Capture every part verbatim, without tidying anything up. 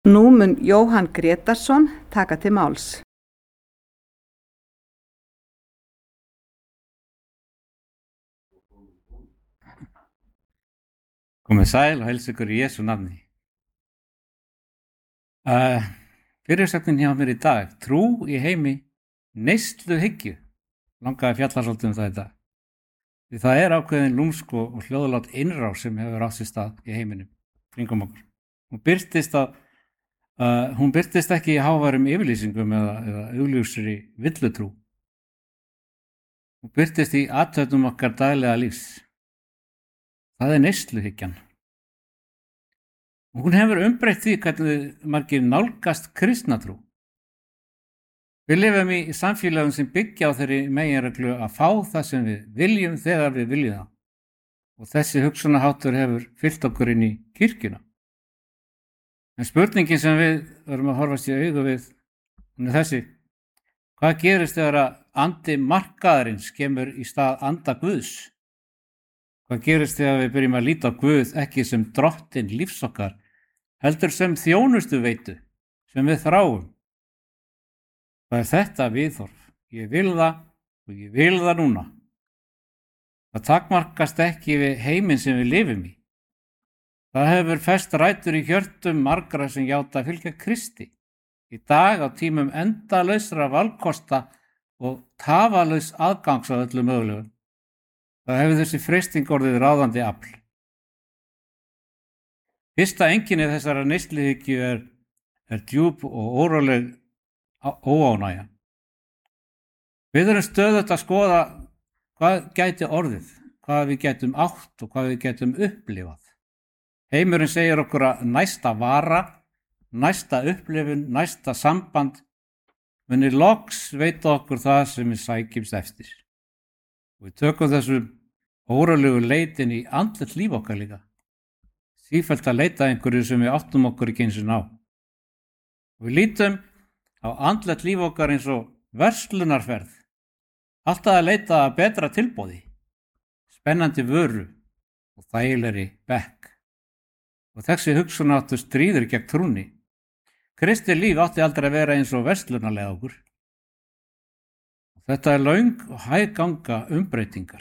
Nú mun Jóhann Grétarsson taka til máls. Komið sæl og heilsa ykkur í Jesú nafni. Uh, Fyrirsögnin hjá mér í dag, trú í heimi neysluhyggju, langaði að fjalla svolítið um það í dag. Því það er ákveðin lúmsk og hljóðlát innrás sem hefur átt sér stað í heiminum, kringum okkur. Hún birtist, að, uh, hún birtist ekki í háværum yfirlýsingum eða, eða augljósri villutrú. Hún birtist í athöfnum okkar daglega lífs. Það er neysluhyggjan. Hún hefur umbreytt því hvernig margir nálgast kristna trú. Við lifum í samfélagum sem byggja á þeirri meginreglu að fá það sem við viljum þegar við viljum það. Og þessi hugsunarháttur hefur fyllt okkur inn í kirkjuna. En spurningin sem við verðum að horfast í augu við, hún er þessi: hvað gerist þegar að andi markaðarins kemur í stað anda Guðs? Hvað gerist þegar við byrjum að líta á Guð ekki sem drottinn lífs okkar, heldur sem þjónustu veitu sem við þráum? Það er þetta viðhorf. Ég vil það og ég vil það núna. Það takmarkast ekki við heiminn sem við lifum í. Það hefur fest rætur í hjörtum margra sem játa að fylgja Kristi. Í dag á tímum endalausra valkosta og tafalaus aðgangs á öllu mögulegu. Það hefur þessi freisting orðið ráðandi afl. Fyrsta einkenni þessara neysluhyggju er, er djúp og óróleg óánægja. Við erum stöðugt að skoða hvað gæti orðið, hvað við gætum átt og hvað við gætum upplifað. Heimurinn segir okkur að næsta vara, næsta upplifun, næsta samband muni loks veita okkur það sem við sækjumst eftir. Og við tökum þessu órólegu leitin í andlegt líf okkar líka. Sífellt að leita einhverju sem við áttum okkur ekki eins og ná. Og við lítum á andlegt líf okkar eins og verslunarferð. Alltaf að leita að betra tilboði, spennandi vöru og þægilegri bekk. Og þessi hugsunarháttur stríður gegn trúnni. Kristið líf átti aldrei að vera eins og verslunarlega okkur. Þetta er löng og hæg ganga umbreytingar.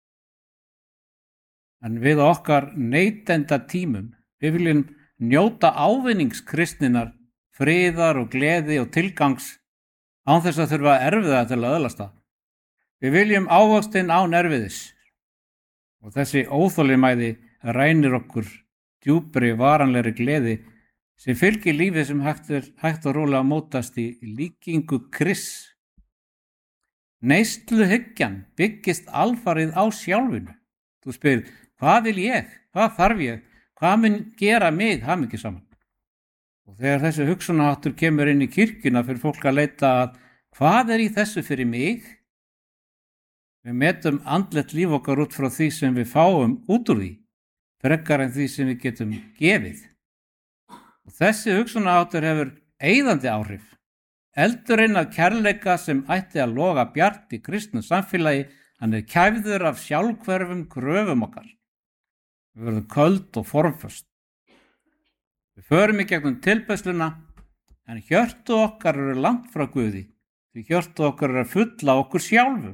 En við okkar neytenda tímum, við viljum njóta ávinningskristninnar, friðar og gleði og tilgangs án þess að þurfa erfiða til að öðlast það. Við viljum ávöxtinn án erfiðis. Og þessi óþolinmæði rænir okkur djúpri varanlegri gleði sem fylgir lífið sem hægt, er, hægt og rólega mótast í líkingu Krists. Neysluhyggjan byggist alfarið á sjálfinu. Þú spyrir, hvað vil ég? Hvað þarf ég? Hvað mun gera mig hamingjusaman? Og þegar þessi hugsunarháttur kemur inn í kirkjuna fyrir fólk að leita að hvað er í þessu fyrir mig? Við metum andlegt líf okkar út frá því sem við fáum út úr því, frekar en því sem við getum gefið. Og þessi hugsunarháttur hefur eyðandi áhrif. Eldurinn af kærleika sem ætti að loga bjart í kristnu samfélagi, hann er kæfður af sjálfhverfum kröfum okkar. Við verðum köld og formföst. Við förum í gegnum tilbeiðsluna, en hjörtu okkar eru langt frá Guði, því hjörtu okkar eru að fulla okkur sjálfum.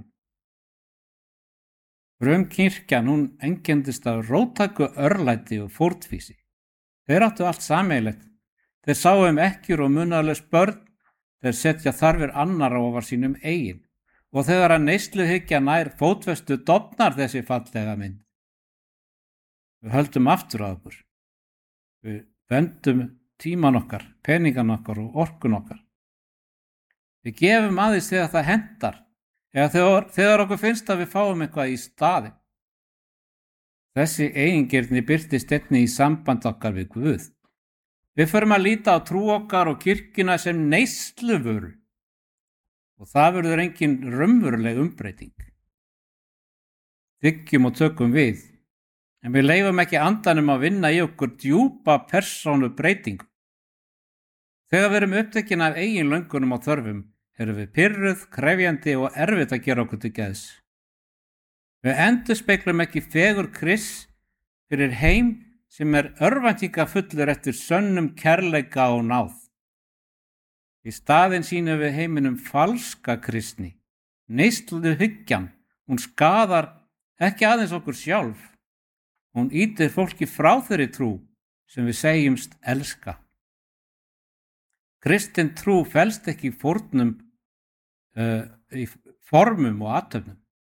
Frumkirkjan, hún einkennist af róttæku örlæti og fórnfýsi. Þeir áttu allt sameiginlegt. Þeir sáu um ekkjur og munaðarlaus börn. Þeir setja þarfir annarra ofar sínum eigin. Og þegar að neysluhyggja nær fótfestu dofnar þessi fallega mynd. Við höldum aftur að okkur. Við vendum tíman okkar, peningan okkar og orkun okkar. Við gefum aðeins þegar það hentar, eða þegar, þegar okkur finnst að við fáum eitthvað í staðinn. Þessi eigingirni birtist einnig í samband okkar við Guð. Við förum að líta á trú okkar og kirkjuna sem neysluvöru og það verður engin raunveruleg umbreyting. Þiggjum og tökum við, en við leyfum ekki andanum að vinna í okkur djúpa persónu breytingu. Þegar við erum upptekin af eigin löngunum og þörfum, erum við pirruð, krefjandi og erfitt að gera okkur til geðs. Við endurspeglum ekki fegur Krists fyrir heim sem er örvæntingafullur eftir sönnum kærleika og náð. Í staðinn sýnum við heiminum falska kristni. Neysluhyggjan, hún skaðar ekki aðeins okkur sjálf. Hún ýtir fólki frá þeirri trú sem við segjumst elska. Kristin trú felst ekki í fórnum, uh, í formum og athöfnum.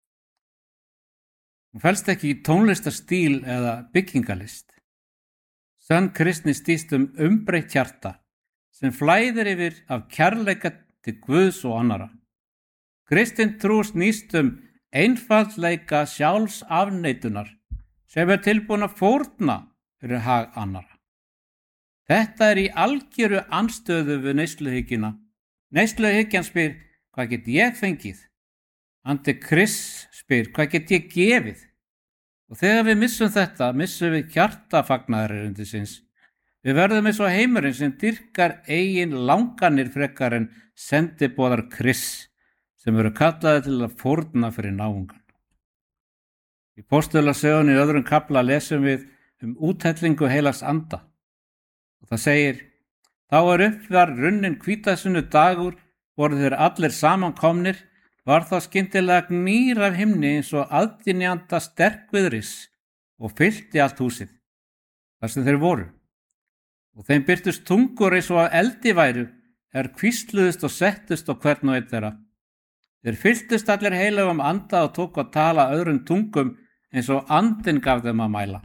Hún felst ekki í tónlistarstíl eða byggingalist. Sönn kristni stýst um umbreytt hjarta sem flæðir yfir af kærleika til Guðs og annara. Kristin trú snýst um einfaldleika sjálfsafneitunar sem er tilbúin að fórna fyrir hag annara. Þetta er í algjöru andstöðu við neysluhyggjuna. Neysluhyggjan spyr, hvað get ég fengið? Antikrist spyr, hvað get ég gefið? Og þegar við missum þetta, missum við hjartafagnaðarerindisins. Við verðum eins og heimurinn sem dyrkar eigin langanir frekar en sendiboðar Krists sem eru kallaði til að fórna fyrir náungan. Í Póstulasögunni í öðrum kafla lesum við um úthellingu heilags anda. Og það segir, þá er uppvar runnin hvítasunnu dagur, voru þeir allir samankomnir, var þá skyndilega gnýr af himni eins og aðdynjanda sterkviðris og fyllti allt húsið, þar sem þeir voru. Og þeim birtust tungur eins og að eldi væru, er hvísluðust og settust á hvern og einn þeirra. Þeir fylltust allir heilagum anda og tóku að tala öðrum tungum eins og andinn gaf þeim að mæla.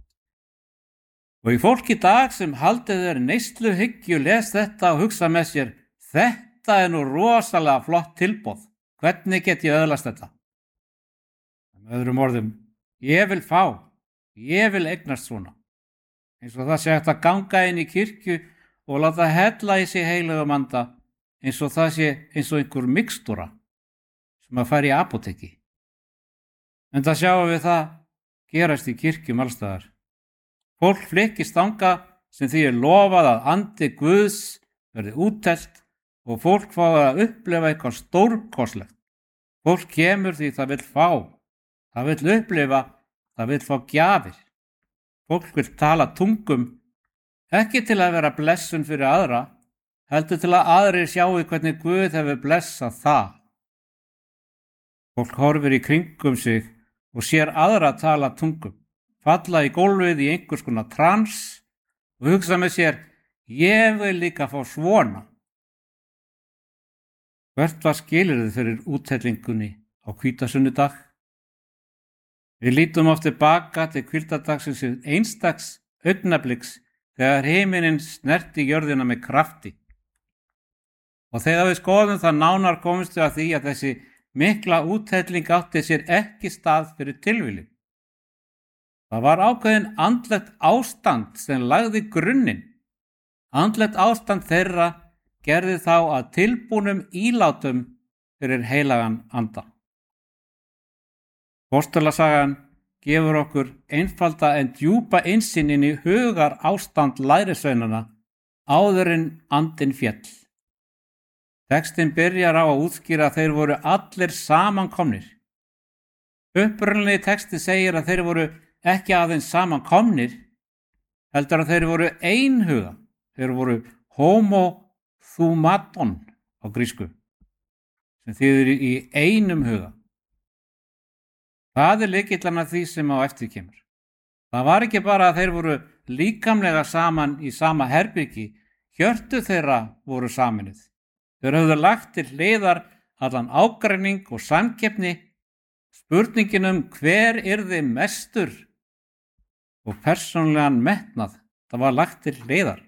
Og í fólk í dag sem haldið þeir neysluhyggju les þetta og hugsa með sér, þetta er nú rosalega flott tilboð, hvernig get ég öðlast þetta? Með öðrum orðum, ég vil fá, ég vil eignast svona. Eins og það sé hægt að ganga inn í kirkju og láta hella í sig heilagum anda, eins og það sé eins og einhver mikstúra sem að fara í apóteki. En það sjáum við það gerast í kirkjum allstaðar. Fólk flykkist þangað sem því er lofað að andi Guðs verði úttelt og fólk fá að upplifa eitthvað stórkostlegt. Fólk kemur því það vill fá, það vill upplifa, það vill fá gjafir. Fólk vill tala tungum, ekki til að vera blessun fyrir aðra, heldur til að aðrir sjáu hvernig Guð hefur blessað það. Fólk horfir í kringum sig og sér aðra tala tungum, falla í gólfið í einhvers konar trans og hugsa með sér, ég vil líka fá svona. Hvert var skilyrðið fyrir úthellingunni á hvítasunnudag? Við lítum oft tilbaka til hvíldadagsins sem einstaks augnabliks þegar himinninn snerti jörðina með krafti. Og þegar við skoðum það nánar komumst við að því að þessi mikla úthelling átti sér ekki stað fyrir tilviljun. Það var ákveðin andlegt ástand sem lagði grunninn. Andlegt ástand þeirra gerði þá að tilbúnum ílátum fyrir heilagan anda. Póstulasagan gefur okkur einfalda en djúpa innsýn inn í hugar ástand lærisveinanna áður en andinn féll. Textinn byrjar á að útskýra að þeir voru allir samankomnir. Upprunalegi texti segir að þeir voru ekki aðeins samankomnir, heldur að þeir voru einhuga. Þeir voru homothumaton á grísku, sem þýðir í einum huga. Það er lykillan að því sem á eftir kemur. Það var ekki bara að þeir voru líkamlega saman í sama herbyrgi, hjörtu þeirra voru saminuð. Þeir höfðu lagt til hliðar allan ágreining og samkeppni, spurningin um hver yrði mestur og persónlegan metnað, það var lagt til hliðar.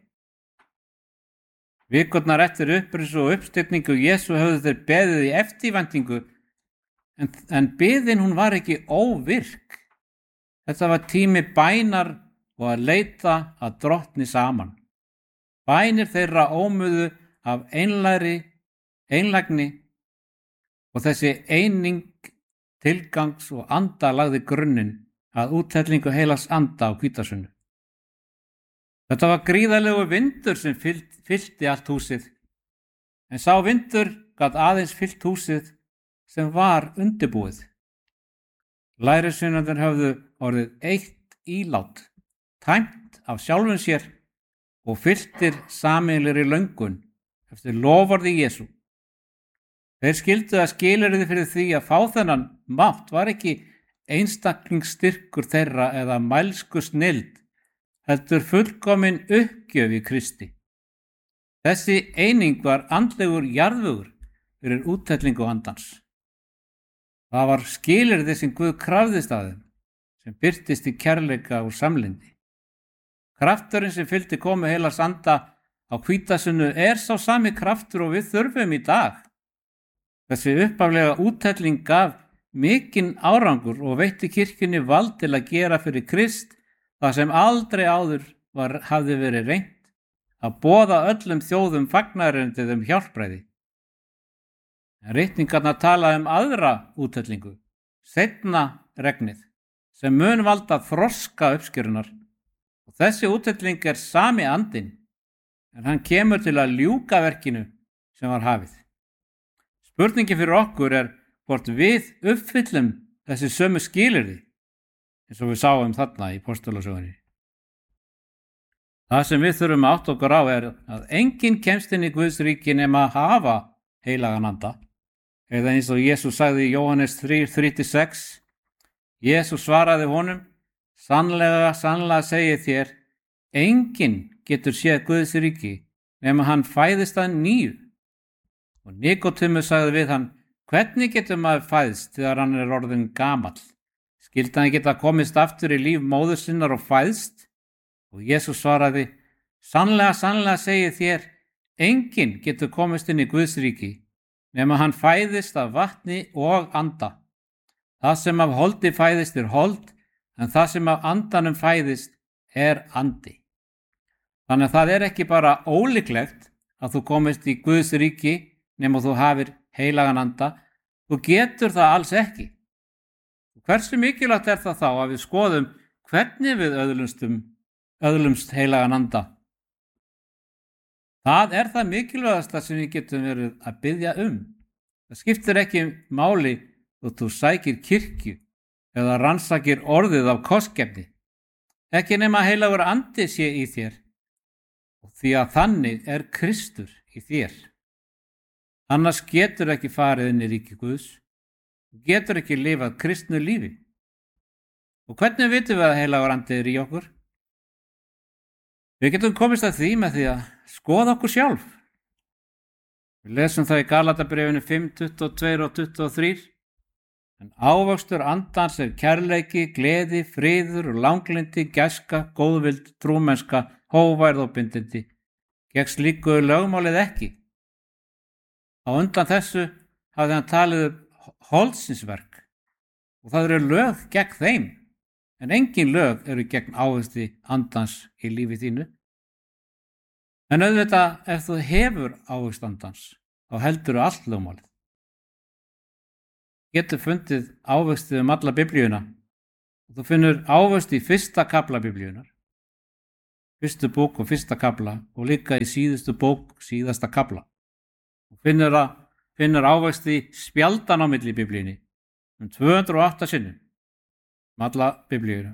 Vikurnar eftir upprisu og uppstilningu Jesú höfðu þeir beðið í eftirvæntingu, en, en biðin hún var ekki óvirk. Þetta var tími bænar og að leita að drottni saman. Bænir þeirra ómuðu af einlæri, einlægni og þessi eining tilgangs og anda lagði grunninn að úthellingu heilags anda á hvítasunnu. Þetta var gríðarlegu vindur sem fyllt, fyllti allt húsið, en sá vindur gat aðeins fyllt húsið sem var undirbúið. Lærisveinarnir höfðu orðið eitt ílát tæmt af sjálfum sér og fylltir sameiginlegri löngun eftir loforði Jesú. Þeir skildu að skilyrði fyrir því að fá þennan mátt var ekki einstaklingsstyrkur þeirra eða mælsku snilld, heldur fullkomin uppgjöf í Kristi. Þessi eining var andlegur jarðvegur fyrir úttellingu andans. Það var skilyrði sem Guð krafðist að þeim, sem birtist í kærleika og samlyndi. Krafturinn sem fylgdi komu heilars anda á hvítasunnu er sá sami kraftur og við þurfum í dag. Þessi upphaflega úttelling gaf mikinn árangur og veitti kirkjunni vald til að gera fyrir Krist það sem aldrei áður var, hafði verið reynt, að boða öllum þjóðum fagnaðarerindið um hjálpræði. En ritningarnar tala um aðra úttellingu, seinna regnið, sem mun valda þroska uppskerunar. Og þessi úttelling er sami andinn, en hann kemur til að ljúka verkinu sem var hafið. Spurningi fyrir okkur er hvort við uppfyllum þessi sömu skilyrði, eins og við sáum þarna í Postulasögunni. Það sem við þurfum að átta okkur á er að enginn kemst inn í Guðs ríki nema að hafa heilagan anda, eða eins og Jesús sagði í Jóhannes þrjú þrjú til sex. Jesús svaraði honum: Sannlega, sannlega segi ég þér, enginn getur séð Guðs ríki nema hann fæðist að nýju. Og Nikódemus sagði við hann: Hvernig getur maður fæðst þegar hann er orðinn gamall? Skyldi hann geta komist aftur í líf móður sinnar og fæðst? Og Jesús svaraði: Sannlega, sannlega segi ég þér, enginn getur komist inn í Guðs ríki nema hann fæðist af vatni og anda. Það sem af holdi fæðist er hold, en það sem af andanum fæðist er andi. Þannig að það er ekki bara ólíklegt að þú komist í Guðs ríki nema þú hafir heilagan anda, þú getur það alls ekki. Hversu mikilvægt er það þá að við skoðum hvernig við öðlumstum, öðlumst heilagan anda? Það er það mikilvægasta sem við getum verið að biðja um. Það skiptir ekki máli þótt þú sækir kirkju eða rannsakir orðið af kostgefni. Ekki nema heilagur andi sé í þér, og því að þannig er Kristur í þér. Annars getur ekki farið inn í ríki Guðs, og getur ekki lifað kristnu lífi. Og hvernig vitum við að heilagur andi er í okkur? Við getum komist að því með því að skoða okkur sjálf. Við lesum það í Galatabréfinu fimm tuttugu og tvö og tuttugu og þrjú. En ávöxtur andans er kærleiki, gleði, friður og langlindi, gæska, góðvild, trúmennska, hógværð og bindindi. Gegn slíku er lögmálið ekki. Á undan þessu hafði hann talið upp holdsins-verk, og það eru lög gegn þeim, en engin lög eru gegn ávexti andans í lífi þínu. En auðvitað, ef þú hefur ávexti andans, þá heldur allt lögmálið. Getur fundið ávexti um alla biblíuna, og þú finnur ávexti í fyrsta kafla biblíunar, fyrstu bók og fyrsta kafla, og líka í síðustu bók, síðasta kafla. Og finnur, að, finnur ávexti spjaldan á milli biblíunni, um tvö hundruð og átta sinnum, um alla biblíuna.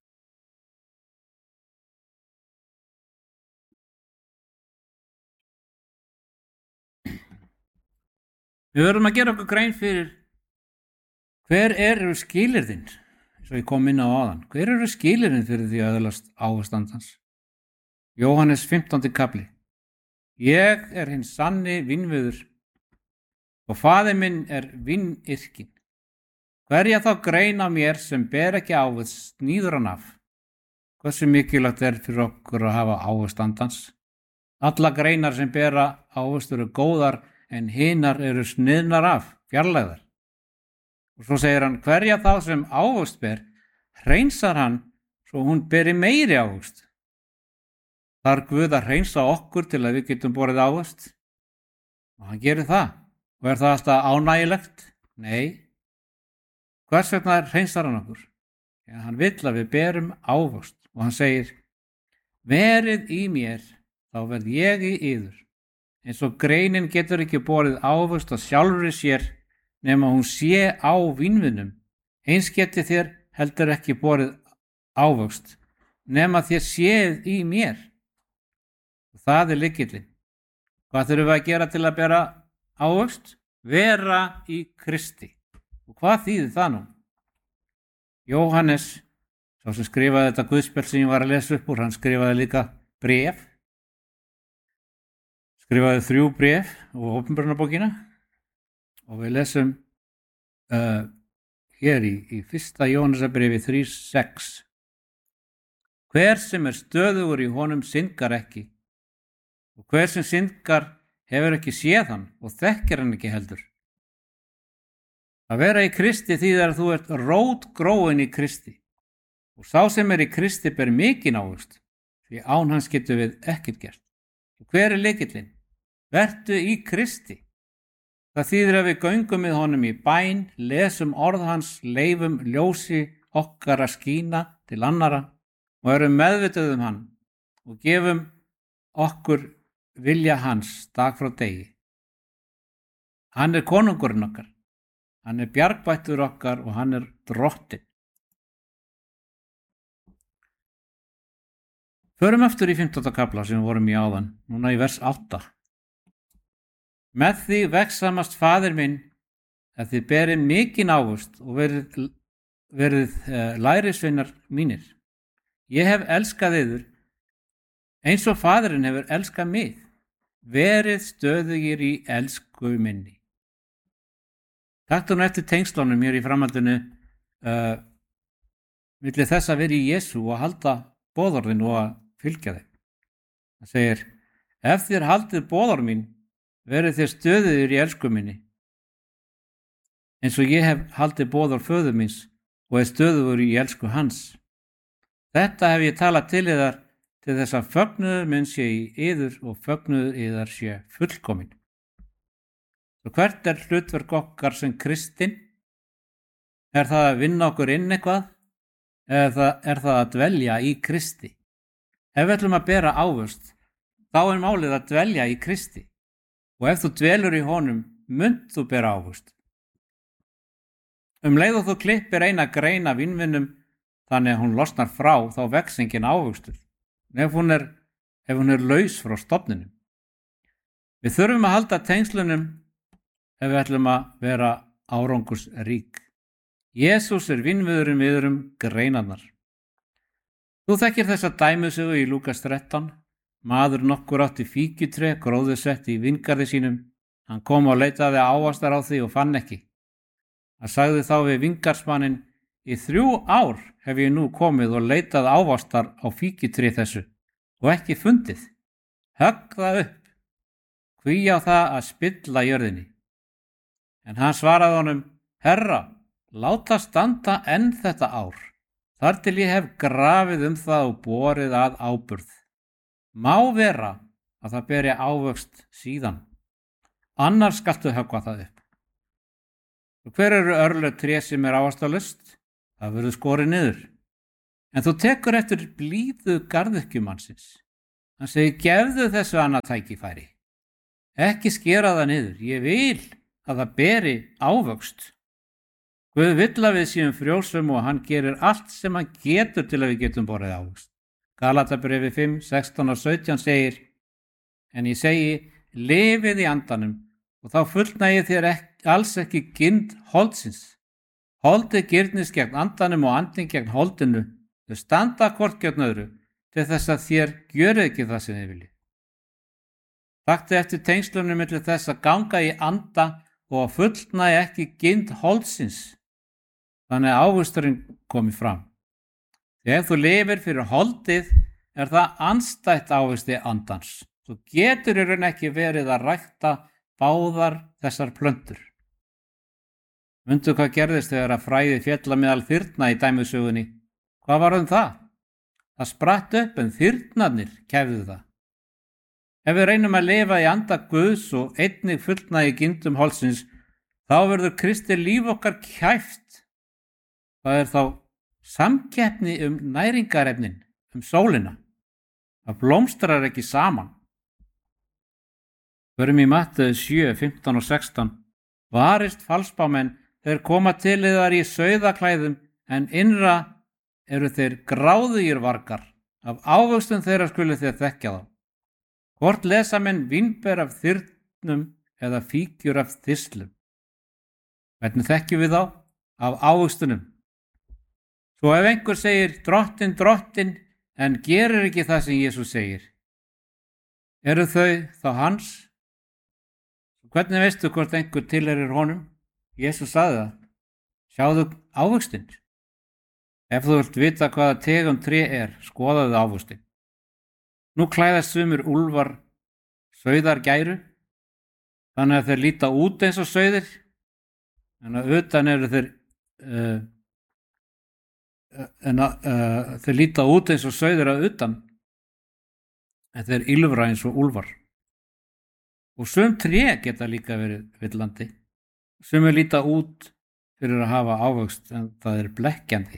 Við verðum að gera okkur grein fyrir hver eru skilyrðin, eins og ég kom inn á áðan. Hver eru skilyrðin fyrir því að öðlast ávexti andans? Jóhannes fimmtándi kafli. Ég er hinn sanni vínviður og faðir minn er vínyrkinn. Hverja þá grein á mér sem ber ekki ávexti sníður hann af. Hversu mikilvægt er fyrir okkur að hafa ávexti andans? Alla greinar sem bera ávexti eru góðar, en hinar eru sniðnar af, fjarlægðar. Og svo segir hann: hverja þá sem ávexti ber, hreinsar hann svo hún beri meiri ávexti. Þarf Guð að hreinsa okkur til að við getum borið ávexti? Og hann gerir það. Og er það alltaf ánægilegt? Nei. Hvers vegna hreinsar hann okkur? Ja, hann vill að við berum ávexti. Og hann segir: verið í mér, þá verð ég í yður. Eins og greinin getur ekki borið ávexti á sjálfri sér nema hún sé á vínviðnum. Eins geti þér heldur ekki borið ávexti nema þér séð í mér. Og það er lykillinn. Hvað þurfum við að gera til að bera ávöxt? Vera í Kristi. Og hvað þýðir það nú? Jóhannes, sá sem skrifaði þetta guðspjall sem ég var að lesa upp úr, hann skrifaði líka bréf. Skrifaði þrjú bréf og Opinberunarbókina. Og við lesum uh, hér í, í fyrsta Jóhannesarbréfi þrjú sex. Hver sem er stöðugur í honum syndgar ekki. Og hver sem syndgar hefur ekki séð hann og þekkir hann ekki heldur. Að vera í Kristi þýðir að þú ert rótgróin í Kristi. Og sá sem er í Kristi ber mikinn ávöxt, því án hans getur við ekkert gert. Og hver er lykillinn? Vertu í Kristi. Það þýðir að við göngum með honum í bæn, lesum orð hans, leifum ljósi okkar að skína til annara og erum meðvituð um hann og gefum okkur vilja hans dag frá degi. Hann er konungurinn okkar, hann er bjargbættur okkar og hann er drottinn. Förum aftur í fimmtánda kafla sem við vorum í áðan, núna í vers átta. Með því vegsamast faðir minn að þið berið mikinn ávöxt og verið, verið uh, lærisveinar mínir. Ég hef elskað yður eins og faðirinn hefur elskað mig. Verið stöðugir í elsku minni. Taktu nú eftir tengslunum hér í framhaldinu uh, milli þess að vera í Jesú og halda boðorðin og að fylgja þeim. Það segir, ef þér haldið boðorð mín, verið þér stöðugir í elsku minni. Eins og ég hef haldið boðorð föður míns og er stöðugur í elsku hans. Þetta hef ég talað til yðar til þess að fögnuður minn sé í yður og fögnuður yðar sé fullkomin. Svo hvert er hlutverk okkar sem kristinn? Er það að vinna okkur inn eitthvað? Eða er það að dvelja í Kristi? Ef við ætlum að bera ávöxt, þá er málið að dvelja í Kristi. Og ef þú dvelur í honum, munt þú bera ávöxt. Um leið og þú klippir eina grein af vínvinnum, þannig að hún losnar frá, þá vex engin ávöxtur. Ef hún er, ef hún er laus frá stofninum. Við þurfum að halda tengslunum ef við ætlum að vera árangursrík. Jesús er vínviðurinn við um greinarnar. Þú þekkir þessa dæmisögu í Lúkas þrettán. Maður nokkur átti fíkjutré gróðursett í vingarði sínum. Hann kom og leitaði ávastar á því og fann ekki. Hann sagði þá við vingarsmanninn, í þrjú ár hef ég nú komið og leitað ávastar á fíkjutré þessu og ekki fundið. Högg það upp. Hví á það að spilla jörðinni. En hann svaraði honum, Herra, láta standa enn þetta ár, þar til ég hef grafið um það og borið að áburð. Má vera að það beri ávöxt síðan, annars skaltu höggva það upp. Og hver eru örlög tré sem er ávastalust? Það verður skorið niður. En þú tekur eftir blíðu garðyrkjumannsins. Hann segir, gefðu þessu annað tækifæri. Ekki skera það niður, ég vil að það beri ávöxt. Guð vill að við séum frjósum og hann gerir allt sem hann getur til að við getum borið ávöxt. Galatabréfi fimm, sextán og sautján segir, en ég segi, lifið í andanum og þá fullnægi þér ekki, alls ekki girnd holdsins. Holdið girnist gegn andanum og andin gegn holdinu. Þau standa hvort gegn öðru til þess að þér gjörið ekki það sem þið viljið. Taktu eftir tengslunum milli þess að ganga í anda og að fullnægi ekki girnd holdsins. Þannig að ávöxturinn komi fram. Þegar þú lifir fyrir holdið er það andstætt ávöxti andans. Þú getur í raun ekki verið að rækta báðar þessar plöntur. Mundu hvað gerðist þegar að fræði félla meðal þyrna í dæmisögunni? Hvað var um það? Það spratt upp en þyrnarnir kæfðu það. Ef við reynum að lifa í anda Guðs og einnig fullnægi gindum holdsins, þá verður Kristi líf okkar kæft. Það er þá samkeppni um næringarefnin, um sólina. Það blómstrar ekki saman. Förum í Matteus sjö, fimmtán og sextán. Varist falsbámenn, þeir koma til yðar í sauðaklæðum, en innra eru þeir gráðugir vargar. Af ávöxtum þeirra skulu þér þekkja þá. Hvort lesa menn vínber af þyrnum eða fíkjur af þyrslum? Hvernig þekkjum við þá? Af ávöxtunum. Svo ef einhver segir drottin, drottin, en gerir ekki það sem Jesús segir, eru þau þá hans? Hvernig veistu hvort einhver tilheyrir honum? Jesús sagði það. Sjáðu ávöxtin. Ef þú vilt vita hvaða tegund tré er, skoðaðu ávöxtin. Nú klæðast sumir úlfar sauðar gæru, þannig að þeir líta út eins og sauðir, en að utan eru þeir uh, en að uh, þeir líta út eins og sauðir að utan, en þeir ýlfra eins og úlfar. Og sum tré geta líka verið villandi. Sumir líta út fyrir að hafa ávöxt, en það er blekkjandi.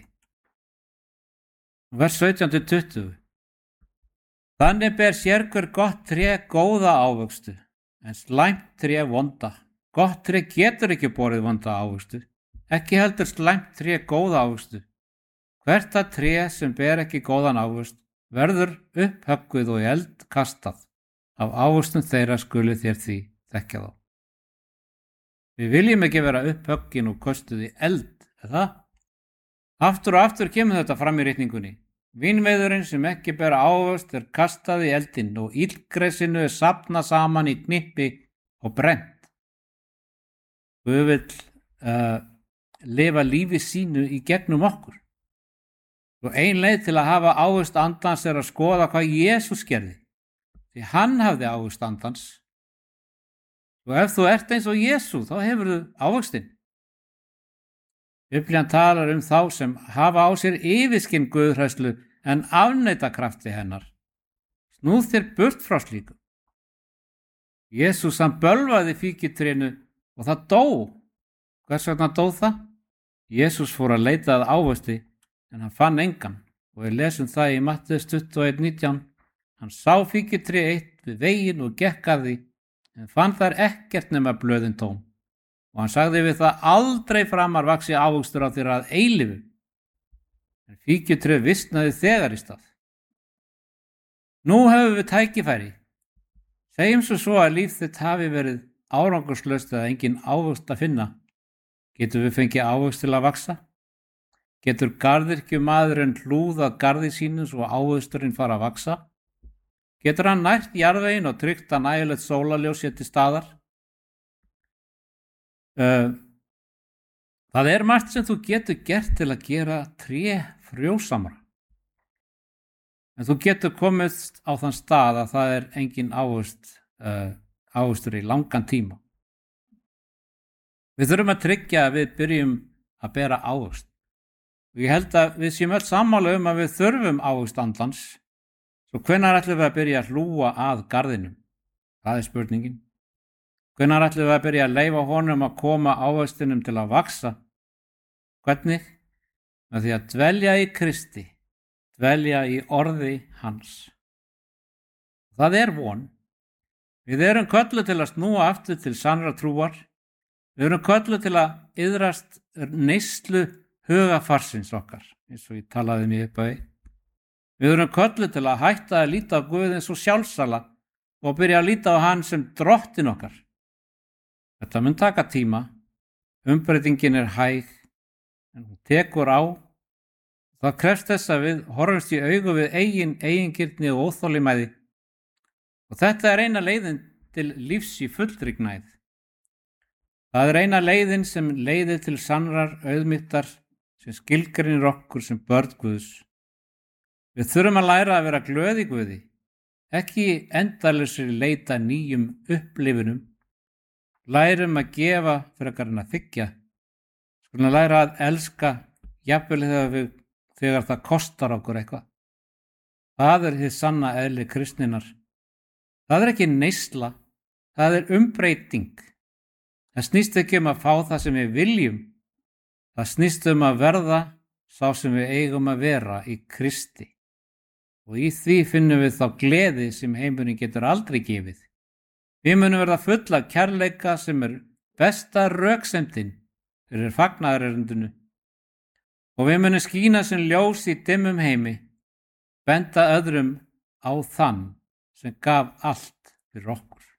Vers sautján til tuttugu. Þannig ber sérhver gott tré góða ávöxtu, en slæmt tré vonda. Gott tré getur ekki borið vonda ávöxtu, ekki heldur slæmt tré góða ávöxtu. Hvert að tré sem ber ekki góðan ávöxt verður upphöggvið og í eld kastað. Af ávöxtum þeirra skulu þér því þekkja þá. Við viljum ekki vera upphöggin og köstuð í eld, eða? Aftur og aftur kemur þetta fram í ritningunni. Vínveiðurinn sem ekki bera ávöxt er kastað í eldinn og illgresinu er safnað saman í knippi og brennt. Guð vill uh, lifa lífi sínu í gegnum okkur. Og ein leið til að hafa ávöxt andans er að skoða hvað Jesús gerði. Því hann hafði ávöxt andans. Og ef þú ert eins og Jesú, þá hefur þú ávöxtinn. Biblían talar um þá sem hafa á sér yfirskinn guðhræðslu en afneita krafti hennar. Snúð þér burt frá slíku. Jesús hann bölvaði fíkjutrénu og það dó. Hvers vegna dó það? Jesús fór að leita að ávöxti en hann fann engan og við lesum það í Mattheus tuttugu og eitt nítján. Hann sá fíkjutré eitt við veginn og gekk að því en fann þar ekkert nema blöðin tóm. Og hann sagði við það aldrei framar vaxi ávöxtur á þér að eilífu. En fíkjutré vistnaði þegar í stað. Nú höfum við tækifæri. Segjum svo svo að líf þitt hafi verið árangurslaust eða engin ávöxt að finna. Getum við fengið ávöxt til að vaxa? Getur garðyrkjumaðurinn hlúðað garði sínu svo ávöxturinn fara að vaxa? Getur hann nært jarðveginn og tryggt að nægilegt sólarljós sé til staðar? Uh, það er margt sem þú getur gert til að gera tré frjósamra. En þú getur komist á þann stað að það er engin ávöxt, uh, ávöxtur í langan tíma. Við þurfum að tryggja að við byrjum að bera ávöxt. Og ég held að við séum öll sammála um að við þurfum ávöxt andans. Svo hvenær ætlum við að byrja að hlúa að garðinum? Það er spurningin. Hvenær ætlum við að byrja að leyfa honum að koma ávöxtinum til að vaxa? Hvernig? Með því að dvelja í Kristi, dvelja í orði hans. Það er von. Við erum kölluð til að snúa aftur til sannra trúar. Við erum kölluð til að iðrast neyslu hugafarsins okkar, eins og ég talaði mér upp á því. Við erum kölluð til að hætta að líta á Guð eins og sjálfsala og byrja að líta á hann sem drottin okkar. Þetta mun taka tíma, umbreytingin er hæg, en hún tekur á. Það krefst þess að við horfumst í augu við eigin eigingirni og óþolinmæði. Og þetta er eina leiðin til lífs í fullri gnægð. Það er eina leiðin sem leiðir til sannrar auðmýttar sem skilgreinir okkur sem börn Guðs. Við þurfum að læra að vera glöð í Guði, ekki endalausri leita nýjum upplifunum. Lærum að gefa frekar en að þiggja. Skulum læra að elska jafnvel þegar, við, þegar það kostar okkur eitthvað. Það er hið sanna eðli kristninnar. Það er ekki neysla, það er umbreyting. Það snýst ekki um að fá það sem við viljum. Það snýst um að verða sá sem við eigum að vera í Kristi. Og í því finnum við þá gleði sem heimurinn getur aldrei gefið. Við munum verða full af kærleika sem er besta röksemdin fyrir fagnaðarerindinu. Og við munum skína sem ljós í dimmum heimi. benda öðrum á þann sem gaf allt fyrir okkur.